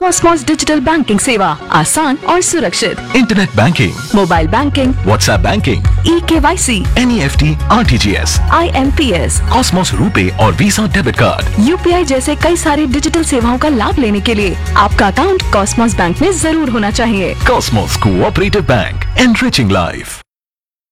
Cosmos digital banking सेवा आसान और सुरक्षित। Internet banking, mobile banking, WhatsApp banking, eKYC, NEFT, RTGS, IMPS, Cosmos RuPay और वीजा डेबिट कार्ड, UPI जैसे कई सारी डिजिटल सेवाओं का लाभ लेने के लिए आपका अकाउंट कॉस्मोस बैंक में जरूर होना चाहिए। Cosmos cooperative bank, enriching life.